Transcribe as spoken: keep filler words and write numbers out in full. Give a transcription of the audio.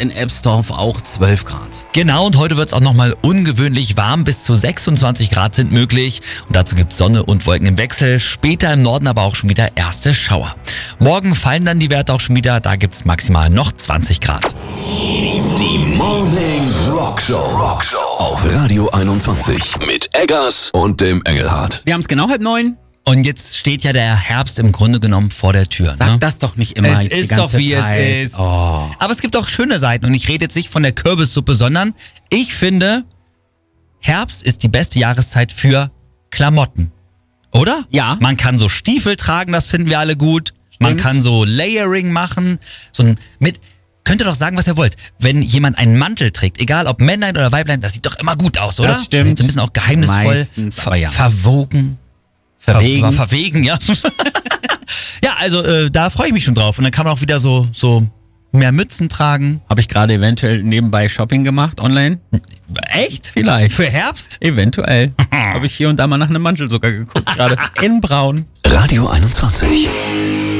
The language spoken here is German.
in Ebsdorf auch zwölf Grad. Genau, und heute wird es auch nochmal ungewöhnlich warm. Bis zu sechsundzwanzig Grad sind möglich. Und dazu gibt es Sonne und Wolken im Wechsel. Später im Norden aber auch schon wieder erste Schauer. Morgen fallen dann die Werte auch schon wieder. Da gibt es maximal noch zwanzig Grad. Die Morning Rockshow. Rockshow auf Radio einundzwanzig mit Eggers und dem Engelhardt. Wir haben es genau halb neun. Und jetzt steht ja der Herbst im Grunde genommen vor der Tür. Sag ne? das doch nicht immer Es jetzt die ist ganze doch, wie Zeit. es ist. Oh. Aber es gibt auch schöne Seiten. Und ich rede jetzt nicht von der Kürbissuppe, sondern ich finde, Herbst ist die beste Jahreszeit für Klamotten. Oder? Ja. Man kann so Stiefel tragen, das finden wir alle gut. Man Stimmt. kann so Layering machen. So ein mit. Könnt ihr doch sagen, was ihr wollt. Wenn jemand einen Mantel trägt, egal ob Männlein oder Weiblein, das sieht doch immer gut aus, oder? Das stimmt. Sieht so ein bisschen auch geheimnisvoll, Meistens, ver aber ja. verwogen. Verwegen. Ver verwegen, ja. Ja, also äh, da freue ich mich schon drauf. Und dann kann man auch wieder so, so mehr Mützen tragen. Habe ich gerade eventuell nebenbei Shopping gemacht online? Echt? Vielleicht. Für Herbst? Eventuell. Habe ich hier und da mal nach einem Mantel sogar geguckt gerade. In braun. Radio einundzwanzig.